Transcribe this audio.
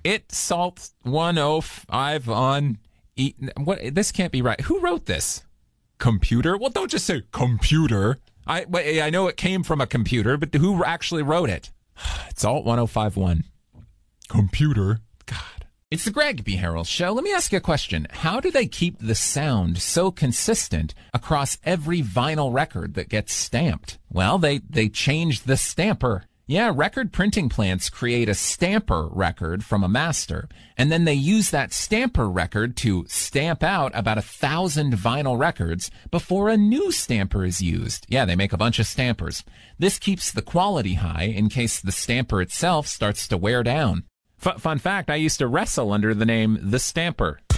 It salt 105 on... What? This can't be right. Who wrote this? Computer? Well, don't just say computer. I know it came from a computer, but who actually wrote it? It's Alt 1051. Computer. God. It's the Greg B. Harrell Show. Let me ask you a question. How do they keep the sound so consistent across every vinyl record that gets stamped? Well, they changed the stamper. Yeah, record printing plants create a stamper record from a master, and then they use that stamper record to stamp out about 1,000 vinyl records before a new stamper is used. Yeah, they make a bunch of stampers. This keeps the quality high in case the stamper itself starts to wear down. Fun fact, I used to wrestle under the name The Stamper.